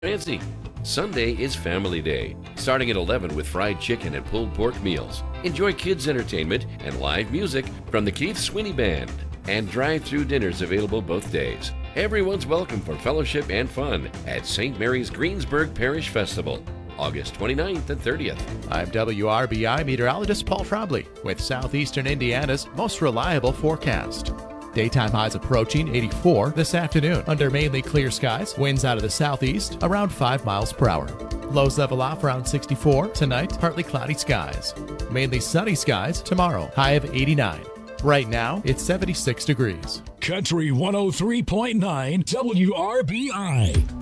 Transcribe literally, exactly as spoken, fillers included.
Fancy. Sunday is Family Day, starting at eleven with fried chicken and pulled pork meals. Enjoy kids' entertainment and live music from the Keith Swinney Band. And drive-through dinners available both days. Everyone's welcome for fellowship and fun at Saint Mary's Greensburg Parish Festival, August twenty-ninth and thirtieth. I'm W R B I meteorologist Paul Trombley with Southeastern Indiana's most reliable forecast. Daytime highs approaching eighty-four this afternoon under mainly clear skies. Winds out of the southeast around five miles per hour. Lows level off around sixty-four. Tonight, partly cloudy skies. Mainly sunny skies tomorrow. High of eighty-nine. Right now, it's seventy-six degrees. Country one oh three point nine W R B I.